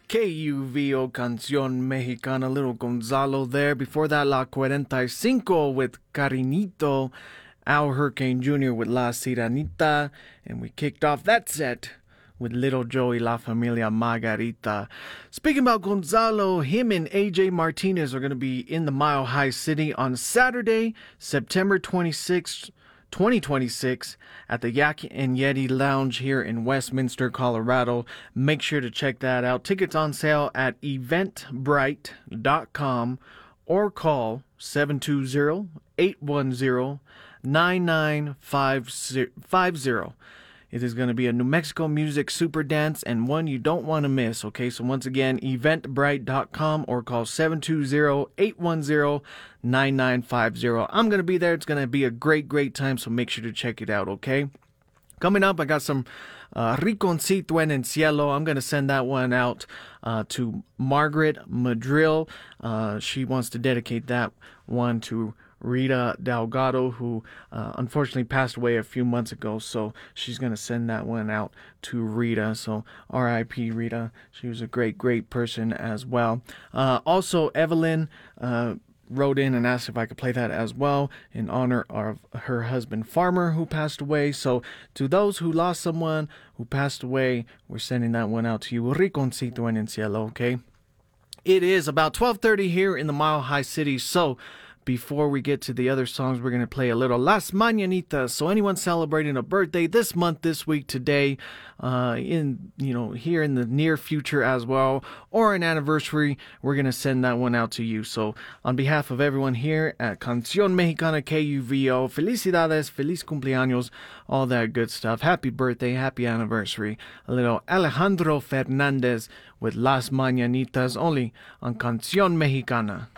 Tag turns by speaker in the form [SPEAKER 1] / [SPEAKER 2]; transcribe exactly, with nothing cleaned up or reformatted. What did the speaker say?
[SPEAKER 1] K U V O Canción Mexicana, Little Gonzalo there. Before that, La forty-five with Cariñito, Al Hurricane Junior with La Sirenita, and we kicked off that set with Little Joey La Familia Margarita. Speaking about Gonzalo, him and A J Martinez are going to be in the Mile High City on Saturday, September twenty-sixth, twenty twenty-six at the Yak and Yeti Lounge here in Westminster, Colorado. Make sure to check that out. Tickets on sale at eventbrite dot com or call seven two zero, eight one zero, nine nine five zero. It is going to be a New Mexico music super dance and one you don't want to miss, okay? So once again, eventbrite dot com or call seven two zero, eight one zero, nine nine five zero. I'm going to be there. It's going to be a great, great time, so make sure to check it out, okay? Coming up, I got some uh, Rinconcito en el Cielo. I'm going to send that one out uh, to Margaret Madril. Uh, she wants to dedicate that one to Rita Delgado, who uh, unfortunately passed away a few months ago, so she's going to send that one out to Rita. So R I P Rita. She was a great, great person as well. Uh, also, Evelyn uh, wrote in and asked if I could play that as well in honor of her husband Farmer, who passed away. So to those who lost someone who passed away, we're sending that one out to you. Rinconcito en el Cielo, okay? It is about twelve thirty here in the Mile High City, so before we get to the other songs, we're going to play a little Las Mañanitas. So anyone celebrating a birthday this month, this week, today, uh, in, you know, here in the near future as well, or an anniversary, we're going to send that one out to you. So on behalf of everyone here at Canción Mexicana K U V O, felicidades, feliz cumpleaños, all that good stuff. Happy birthday, happy anniversary. A little Alejandro Fernandez with Las Mañanitas, only on Canción Mexicana.